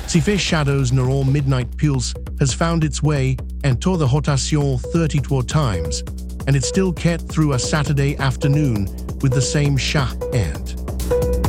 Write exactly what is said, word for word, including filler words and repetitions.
Sife Shadows Neuro Midnight Pulse has found its way into the rotation thirty-two times, and it still kept through a Saturday afternoon with the same shah and